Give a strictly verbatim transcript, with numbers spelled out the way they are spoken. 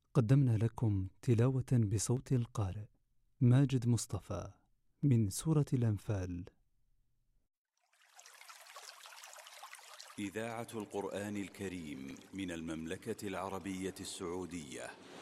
قدمنا لكم تلاوة بصوت القارئ ماجد مصطفى من سورة الأنفال. إذاعة القرآن الكريم من المملكة العربية السعودية.